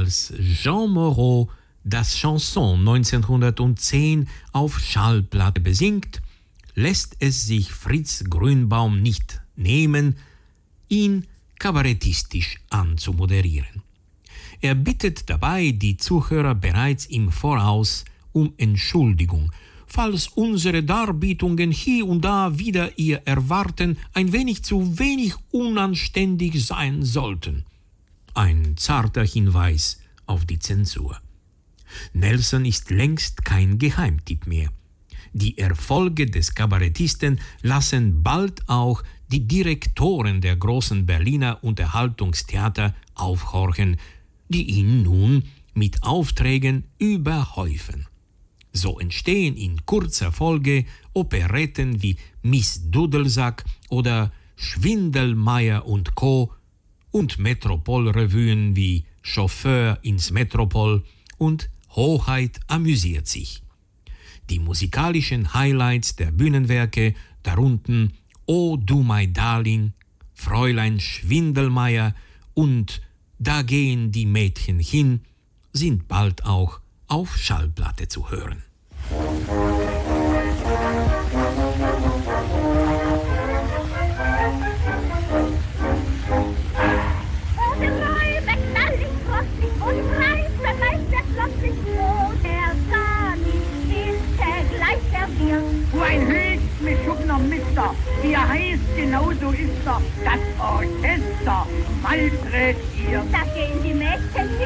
als Jean Moreau das Chanson 1910 auf Schallplatte besingt, lässt es sich Fritz Grünbaum nicht nehmen, ihn kabarettistisch anzumoderieren. Er bittet dabei die Zuhörer bereits im Voraus um Entschuldigung, falls unsere Darbietungen hier und da wieder ihr Erwarten ein wenig zu wenig unanständig sein sollten. Ein zarter Hinweis auf die Zensur. Nelson ist längst kein Geheimtipp mehr. Die Erfolge des Kabarettisten lassen bald auch die Direktoren der großen Berliner Unterhaltungstheater aufhorchen, die ihn nun mit Aufträgen überhäufen. So entstehen in kurzer Folge Operetten wie Miss Dudelsack oder Schwindelmeyer und Co. und Metropolrevuen wie Chauffeur ins Metropol und Hoheit amüsiert sich. Die musikalischen Highlights der Bühnenwerke, darunter O du mein Darling, Fräulein Schwindelmeyer und Da gehen die Mädchen hin, sind bald auch auf Schallplatte zu hören. Mister, wie er heißt, genau so ist er. Das Orchester malträtiert. Da gehen die Mädchen